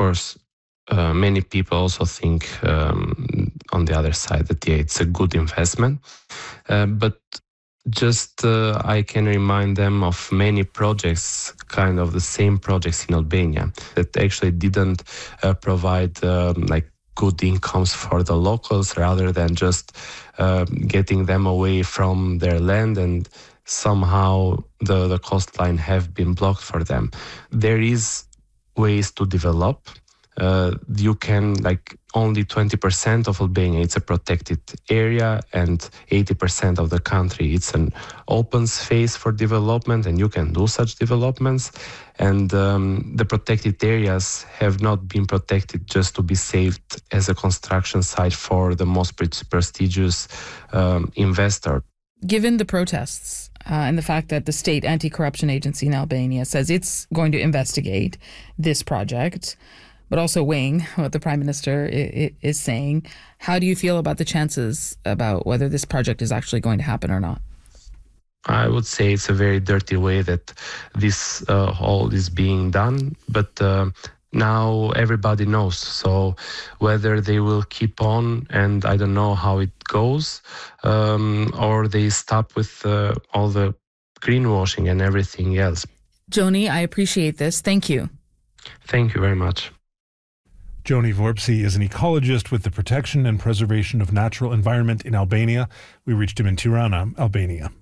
course, many people also think on the other side that it's a good investment, but just I can remind them of many projects, kind of the same projects in Albania that actually didn't provide good incomes for the locals, rather than just getting them away from their land, and somehow the coastline have been blocked for them. There is ways to develop. You can, only 20% of Albania, it's a protected area, and 80% of the country, it's an open space for development, and you can do such developments. And the protected areas have not been protected just to be saved as a construction site for the most prestigious investor. Given the protests and the fact that the state anti-corruption agency in Albania says it's going to investigate this project, but also weighing what the Prime Minister is saying, how do you feel about the chances about whether this project is actually going to happen or not? I would say it's a very dirty way that this all is being done, but now everybody knows. So whether they will keep on, and I don't know how it goes, or they stop with all the greenwashing and everything else. Joni, I appreciate this. Thank you. Thank you very much. Joni Vorpsi is an ecologist with the Protection and Preservation of Natural Environment in Albania. We reached him in Tirana, Albania.